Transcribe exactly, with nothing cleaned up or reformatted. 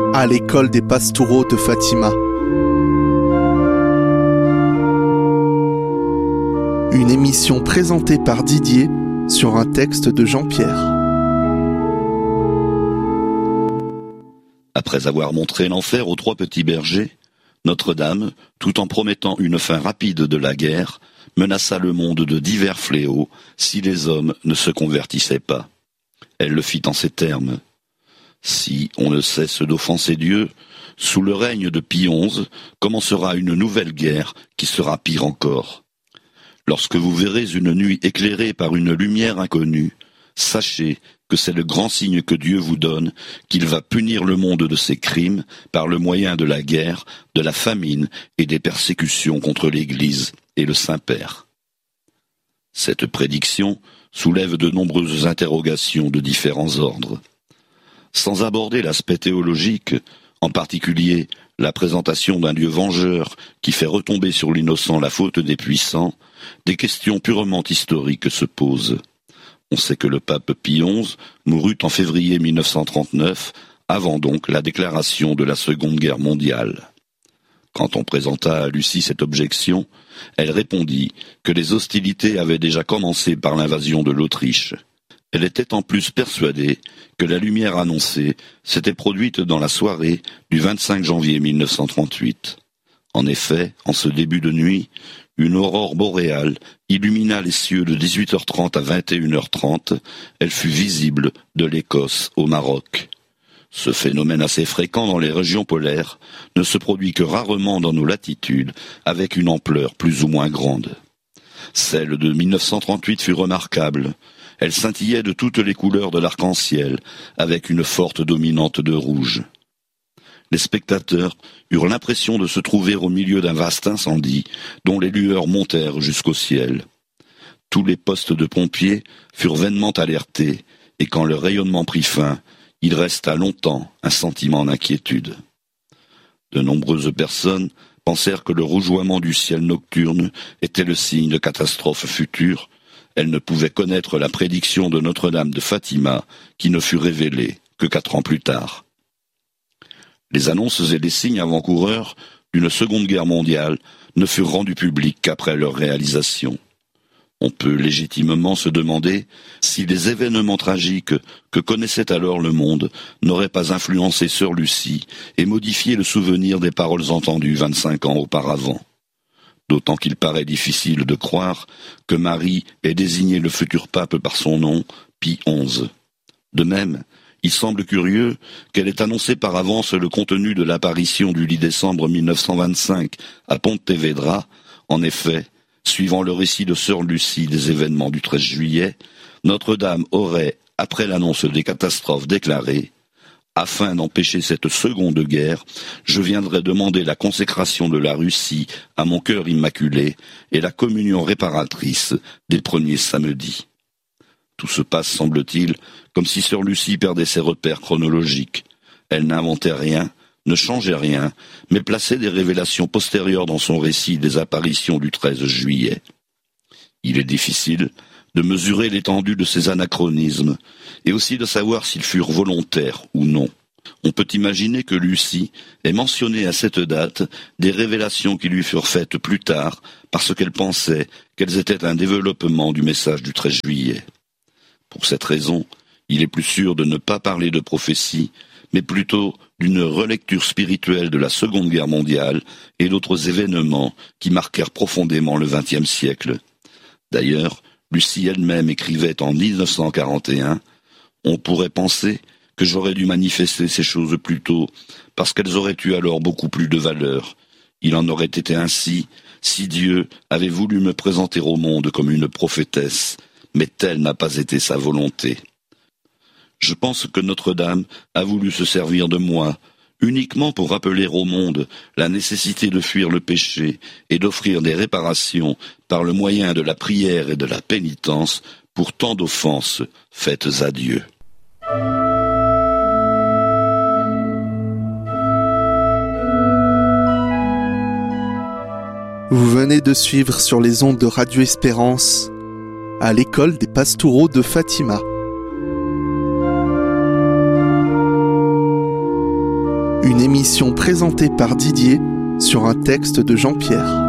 à l'école des Pastoureaux de Fatima. Une émission présentée par Didier sur un texte de Jean-Pierre. Après avoir montré l'enfer aux trois petits bergers, Notre-Dame, tout en promettant une fin rapide de la guerre, menaça le monde de divers fléaux si les hommes ne se convertissaient pas. Elle le fit en ces termes. Si on ne cesse d'offenser Dieu, sous le règne de Pie onze, commencera une nouvelle guerre qui sera pire encore. Lorsque vous verrez une nuit éclairée par une lumière inconnue, sachez que c'est le grand signe que Dieu vous donne, qu'il va punir le monde de ses crimes par le moyen de la guerre, de la famine et des persécutions contre l'Église et le Saint-Père. Cette prédiction soulève de nombreuses interrogations de différents ordres. Sans aborder l'aspect théologique, en particulier la présentation d'un Dieu vengeur qui fait retomber sur l'innocent la faute des puissants, des questions purement historiques se posent. On sait que le pape Pie onze mourut en février mille neuf cent trente-neuf, avant donc la déclaration de la Seconde Guerre mondiale. Quand on présenta à Lucie cette objection, elle répondit que les hostilités avaient déjà commencé par l'invasion de l'Autriche. Elle était en plus persuadée que la lumière annoncée s'était produite dans la soirée du vingt-cinq janvier mille neuf cent trente-huit. En effet, en ce début de nuit, une aurore boréale illumina les cieux de dix-huit heures trente à vingt et une heures trente. Elle fut visible de l'Écosse au Maroc. Ce phénomène assez fréquent dans les régions polaires ne se produit que rarement dans nos latitudes, avec une ampleur plus ou moins grande. Celle de mille neuf cent trente-huit fut remarquable. Elle scintillait de toutes les couleurs de l'arc-en-ciel, avec une forte dominante de rouge. Les spectateurs eurent l'impression de se trouver au milieu d'un vaste incendie, dont les lueurs montèrent jusqu'au ciel. Tous les postes de pompiers furent vainement alertés, et quand le rayonnement prit fin, il resta longtemps un sentiment d'inquiétude. De nombreuses personnes pensèrent que le rougeoiement du ciel nocturne était le signe de catastrophes futures. Elles ne pouvaient connaître la prédiction de Notre-Dame de Fatima, qui ne fut révélée que quatre ans plus tard. Les annonces et les signes avant-coureurs d'une Seconde Guerre mondiale ne furent rendus publics qu'après leur réalisation. On peut légitimement se demander si les événements tragiques que connaissait alors le monde n'auraient pas influencé sœur Lucie et modifié le souvenir des paroles entendues vingt-cinq ans auparavant. D'autant qu'il paraît difficile de croire que Marie ait désigné le futur pape par son nom, Pie onze. De même, il semble curieux qu'elle ait annoncé par avance le contenu de l'apparition du dix décembre mille neuf cent vingt-cinq à Pontevedra. En effet, suivant le récit de sœur Lucie des événements du treize juillet, Notre-Dame aurait, après l'annonce des catastrophes, déclaré « Afin d'empêcher cette seconde guerre, je viendrai demander la consécration de la Russie à mon cœur immaculé et la communion réparatrice des premiers samedis. » Tout se passe, semble-t-il, comme si sœur Lucie perdait ses repères chronologiques. Elle n'inventait rien, ne changeait rien, mais plaçait des révélations postérieures dans son récit des apparitions du treize juillet. Il est difficile de mesurer l'étendue de ces anachronismes, et aussi de savoir s'ils furent volontaires ou non. On peut imaginer que Lucie ait mentionné à cette date des révélations qui lui furent faites plus tard, parce qu'elle pensait qu'elles étaient un développement du message du treize juillet. Pour cette raison, il est plus sûr de ne pas parler de prophétie, mais plutôt d'une relecture spirituelle de la Seconde Guerre mondiale et d'autres événements qui marquèrent profondément le vingtième siècle. D'ailleurs, Lucie elle-même écrivait en mille neuf cent quarante et un « On pourrait penser que j'aurais dû manifester ces choses plus tôt, parce qu'elles auraient eu alors beaucoup plus de valeur. Il en aurait été ainsi si Dieu avait voulu me présenter au monde comme une prophétesse, mais telle n'a pas été sa volonté. Je pense que Notre-Dame a voulu se servir de moi, uniquement pour rappeler au monde la nécessité de fuir le péché et d'offrir des réparations par le moyen de la prière et de la pénitence pour tant d'offenses faites à Dieu. Vous venez de suivre sur les ondes de Radio Espérance à l'école des Pastoureaux de Fatima. Une émission présentée par Didier sur un texte de Jean-Pierre.